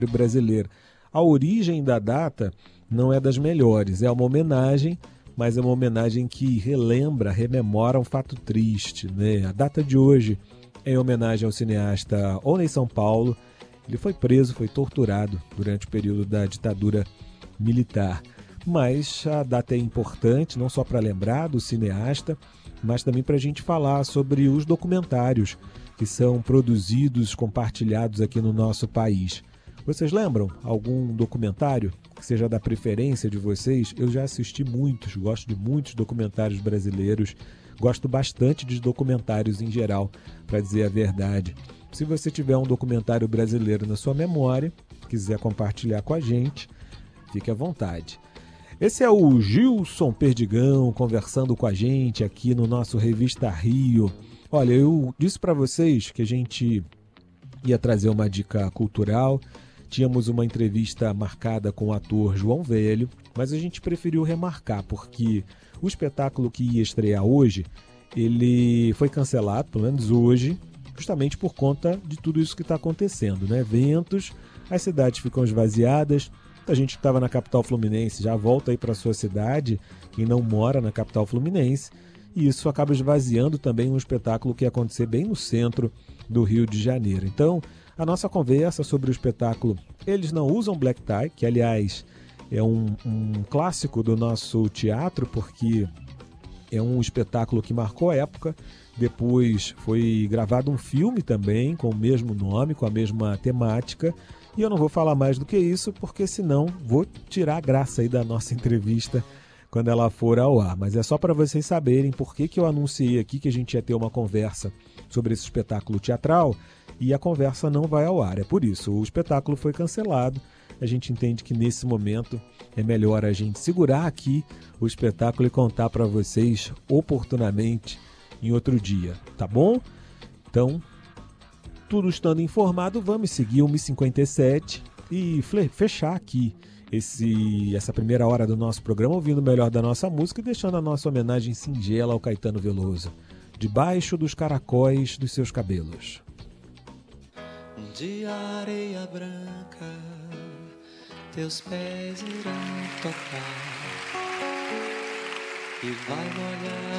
brasileiro. A origem da data não é das melhores, é uma homenagem, mas é uma homenagem que rememora um fato triste, né? A data de hoje é em homenagem ao cineasta Oney São Paulo. Ele foi preso, foi torturado durante o período da ditadura militar. Mas a data é importante não só para lembrar do cineasta, mas também para a gente falar sobre os documentários que são produzidos, compartilhados aqui no nosso país. Vocês lembram algum documentário que seja da preferência de vocês? Eu já assisti muitos, gosto de muitos documentários brasileiros, gosto bastante de documentários em geral, para dizer a verdade. Se você tiver um documentário brasileiro na sua memória, quiser compartilhar com a gente, fique à vontade. Esse é o Gilson Perdigão conversando com a gente aqui no nosso Revista Rio. Olha, eu disse para vocês que a gente ia trazer uma dica cultural. Tínhamos uma entrevista marcada com o ator João Velho, mas a gente preferiu remarcar porque o espetáculo que ia estrear hoje, ele foi cancelado, pelo menos hoje, justamente por conta de tudo isso que está acontecendo, né? Eventos, as cidades ficam esvaziadas. A gente que estava na capital fluminense já volta aí para a sua cidade, quem não mora na capital fluminense, e isso acaba esvaziando também um espetáculo que ia acontecer bem no centro do Rio de Janeiro. Então, a nossa conversa sobre o espetáculo Eles Não Usam Black Tie, que aliás é um clássico do nosso teatro, porque é um espetáculo que marcou a época. Depois foi gravado um filme também com o mesmo nome, com a mesma temática. E eu não vou falar mais do que isso, porque senão vou tirar a graça aí da nossa entrevista quando ela for ao ar. Mas é só para vocês saberem por que eu anunciei aqui que a gente ia ter uma conversa sobre esse espetáculo teatral e a conversa não vai ao ar. É por isso, o espetáculo foi cancelado. A gente entende que nesse momento é melhor a gente segurar aqui o espetáculo e contar para vocês oportunamente em outro dia, tá bom? Então, tudo estando informado, vamos seguir 1h57 e fechar aqui essa primeira hora do nosso programa ouvindo o melhor da nossa música e deixando a nossa homenagem singela ao Caetano Veloso. Debaixo dos caracóis dos seus cabelos. De areia branca teus pés irão tocar e vai molhar